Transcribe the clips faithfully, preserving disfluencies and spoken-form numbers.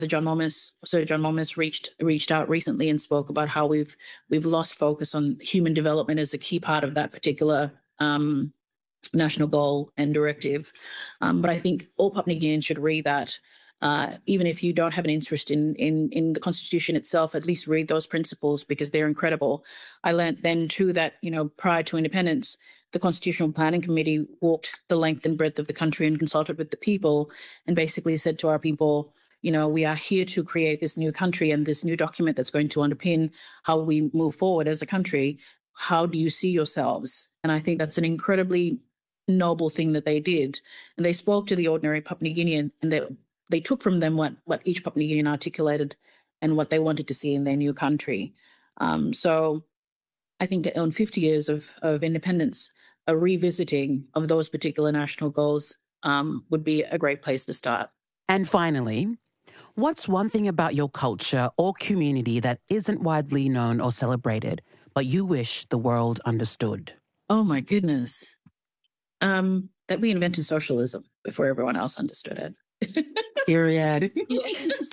the John Monmouth, Sir John Monmouth reached reached out recently and spoke about how we've we've lost focus on human development as a key part of that particular um, national goal and directive. Um, but I think all Papua New Guineans should read that. Uh, even if you don't have an interest in, in in the Constitution itself, at least read those principles because they're incredible. I learned then too that, you know, prior to independence, the Constitutional Planning Committee walked the length and breadth of the country and consulted with the people and basically said to our people, you know, we are here to create this new country and this new document that's going to underpin how we move forward as a country. How do you see yourselves? And I think that's an incredibly noble thing that they did. And they spoke to the ordinary Papua New Guinean, and they They took from them what, what each Papua New Guinean articulated and what they wanted to see in their new country. Um, so I think that on fifty years of, of independence, a revisiting of those particular national goals um, would be a great place to start. And finally, what's one thing about your culture or community that isn't widely known or celebrated, but you wish the world understood? Oh, my goodness. Um, that we invented socialism before everyone else understood it. Period. Yes.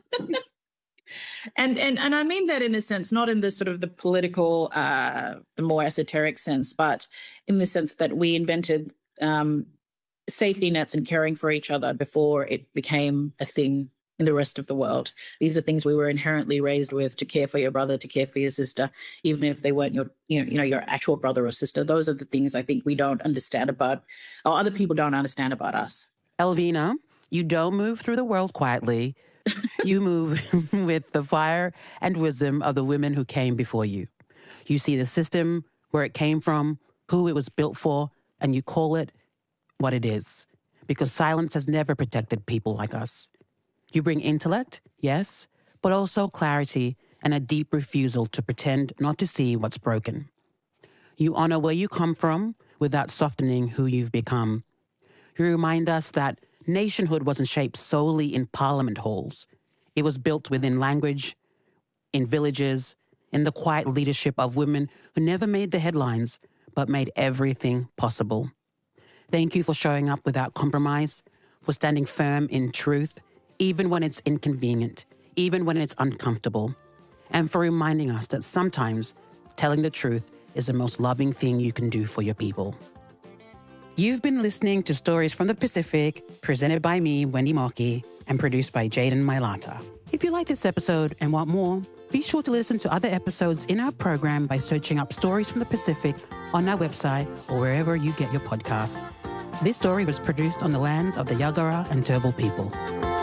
and and and I mean that in a sense, not in the sort of the political, uh, the more esoteric sense, but in the sense that we invented um, safety nets and caring for each other before it became a thing in the rest of the world. These are things we were inherently raised with: to care for your brother, to care for your sister, even if they weren't your, you know, you know, your actual brother or sister. Those are the things I think we don't understand about, or other people don't understand about us. Elvina, you don't move through the world quietly. You move with the fire and wisdom of the women who came before you. You see the system, where it came from, who it was built for, and you call it what it is. Because silence has never protected people like us. You bring intellect, yes, but also clarity and a deep refusal to pretend not to see what's broken. You honor where you come from without softening who you've become. You remind us that nationhood wasn't shaped solely in parliament halls. It was built within language, in villages, in the quiet leadership of women who never made the headlines, but made everything possible. Thank you for showing up without compromise, for standing firm in truth, even when it's inconvenient, even when it's uncomfortable, and for reminding us that sometimes telling the truth is the most loving thing you can do for your people. You've been listening to Stories from the Pacific, presented by me, Wendy Markey, and produced by Jaden Mailata. If you like this episode and want more, be sure to listen to other episodes in our program by searching up Stories from the Pacific on our website or wherever you get your podcasts. This story was produced on the lands of the Yagara and Turrbal people.